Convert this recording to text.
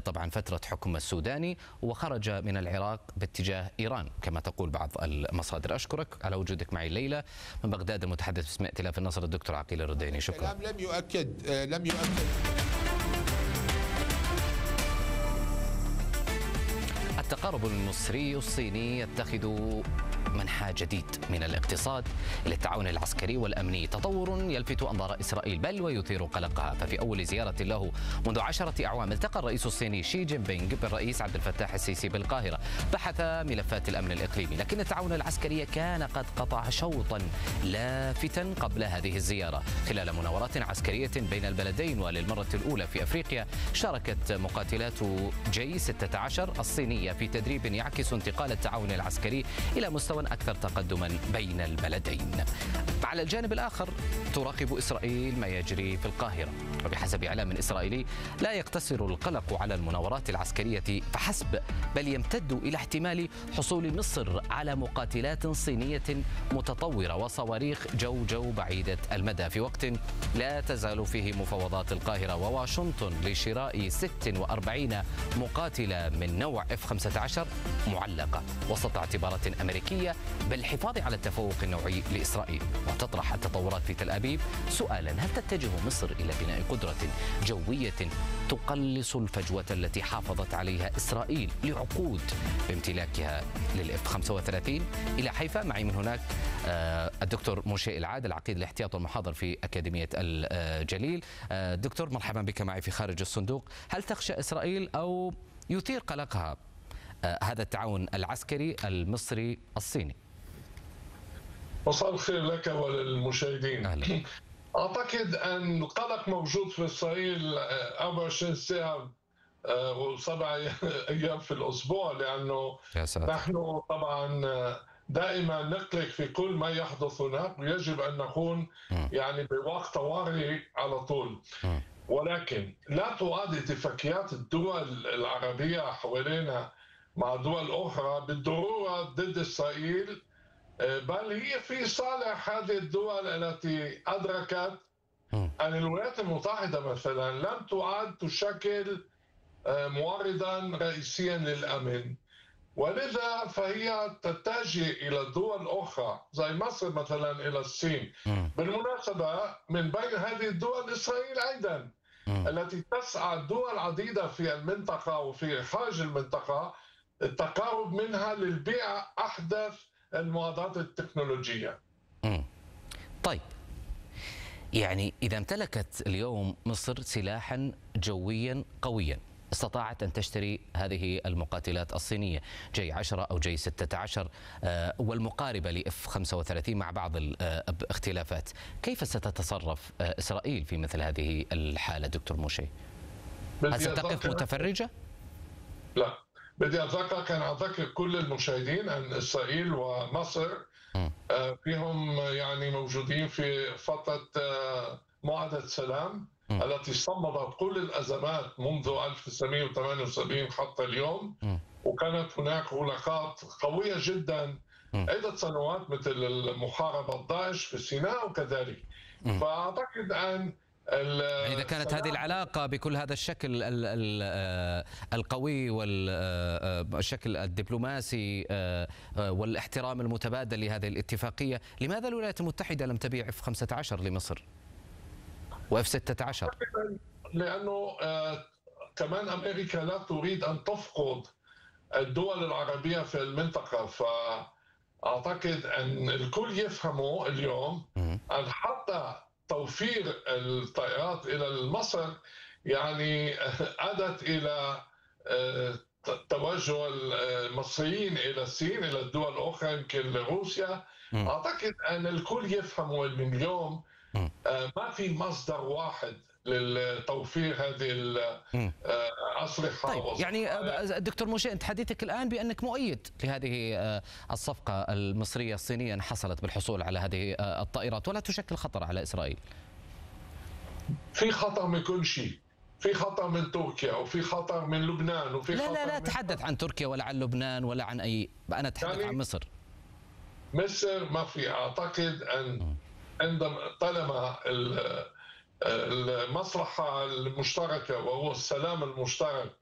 طبعا فترة حكم السوداني، وخرج من العراق باتجاه إيران كما تقول بعض المصادر. أشكرك على وجودك معي الليلة من بغداد. المتحدث باسم ائتلاف النصر الدكتور عقيل الرديني، شكرا. لم يؤكد التقارب المصري الصيني يتخذ منحى جديد من الاقتصاد إلى التعاون العسكري والأمني، تطور يلفت أنظار إسرائيل بل ويثير قلقها. ففي أول زيارة له منذ 10 أعوام التقى الرئيس الصيني شي جين بينغ بالرئيس عبد الفتاح السيسي بالقاهرة، بحث ملفات الأمن الإقليمي، لكن التعاون العسكري كان قد قطع شوطا لافتا قبل هذه الزيارة خلال مناورات عسكرية بين البلدين. وللمرة الأولى في أفريقيا شاركت مقاتلات جي 16 الصينية في تدريب يعكس انتقال التعاون العسكري إلى مستوى أكثر تقدما بين البلدين. على الجانب الآخر تراقب إسرائيل ما يجري في القاهرة، وبحسب إعلام إسرائيلي لا يقتصر القلق على المناورات العسكرية فحسب، بل يمتد إلى احتمال حصول مصر على مقاتلات صينية متطورة وصواريخ جو بعيدة المدى، في وقت لا تزال فيه مفاوضات القاهرة وواشنطن لشراء 46 مقاتلة من نوع F-15 معلقة وسط اعتبارات أمريكية بالحفاظ على التفوق النوعي لإسرائيل. وتطرح التطورات في تل أبيب سؤالا: هل تتجه مصر إلى بناء قدرة جوية تقلص الفجوة التي حافظت عليها إسرائيل لعقود بامتلاكها للإف 35 إلى حيفا؟ معي من هناك الدكتور موشي العاد، العقيد الاحتياط والمحاضر في أكاديمية الجليل. دكتور مرحبا بك معي في خارج الصندوق. هل تخشى إسرائيل أو يثير قلقها هذا التعاون العسكري المصري الصيني؟ مساء الخير لك وللمشاهدين. أهلا. أعتقد أن القلق موجود في إسرائيل 24 ساعة و7 أيام في الأسبوع، لأنه نحن طبعا دائما نقلق في كل ما يحدث هناك، ويجب أن نكون يعني بوقت طوارئ على طول. ولكن لا تعاد اتفاقيات الدول العربية حوالينا مع دول أخرى بالضرورة ضد إسرائيل، بل هي في صالح هذه الدول التي أدركت أن الولايات المتحدة مثلا لم تعد تشكل موردا رئيسيا للأمن، ولذا فهي تتجه إلى دول أخرى زي مصر مثلا إلى الصين. بالمناسبة من بين هذه الدول إسرائيل أيضا التي تسعى دول عديدة في المنطقة وفي خارج المنطقة التقارب منها للبيع أحدث المعدات التكنولوجية. طيب، يعني إذا امتلكت اليوم مصر سلاحا جويا قويا استطاعت أن تشتري هذه المقاتلات الصينية جي 10 أو جي 16 والمقاربة لإف 35 مع بعض الاختلافات، كيف ستتصرف إسرائيل في مثل هذه الحالة دكتور موشي؟ هل ستقف متفرجة؟ لا، بدي أذكر كل المشاهدين أن إسرائيل ومصر فيهم يعني موجودين في فترة معاهدة سلام التي صمدت كل الأزمات منذ 1978 حتى اليوم، وكانت هناك علاقات قوية جدا عدة سنوات مثل محاربة داعش في سيناء وكذلك. فأعتقد أن إذا كانت هذه العلاقة بكل هذا الشكل القوي والشكل الدبلوماسي والاحترام المتبادل لهذه الاتفاقية، لماذا الولايات المتحدة لم تبيع F-15 لمصر وF-16؟ لأنه كمان أمريكا لا تريد أن تفقد الدول العربية في المنطقة. فأعتقد أن الكل يفهموا اليوم أن حتى توفير الطائرات إلى مصر يعني أدت إلى توجه المصريين إلى الصين، إلى الدول الأخرى يمكن لروسيا. أعتقد أن الكل يفهموا من اليوم ما في مصدر واحد للتوفير هذه الأسلحة. طيب، يعني دكتور موشي، أنت حديثك الآن بأنك مؤيد لهذه الصفقة المصرية الصينية أن حصلت بالحصول على هذه الطائرات ولا تشكل خطر على إسرائيل؟ في خطر من كل شيء، في خطر من تركيا وفي خطر من لبنان وفي خطر لا تحدث عن تركيا ولا عن لبنان ولا عن أي، أنا أتحدث يعني عن مصر. مصر ما في. أعتقد أن عندما طالما المصلحة المشتركة وهو السلام المشترك